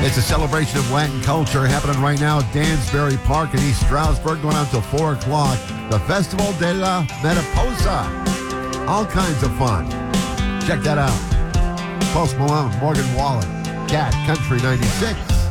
It's a celebration of Latin culture happening right now at Dansbury Park in East Stroudsburg, going on until 4 o'clock. The Festival de la Mariposa. All kinds of fun. Check that out. Post Malone, Morgan Wallen, Cat Country 96.